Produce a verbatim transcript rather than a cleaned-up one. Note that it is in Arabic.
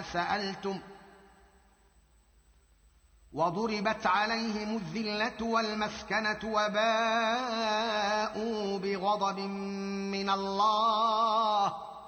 إذا سألتم وضربت عليهم الذلة والمسكنة وباءوا بغضب من الله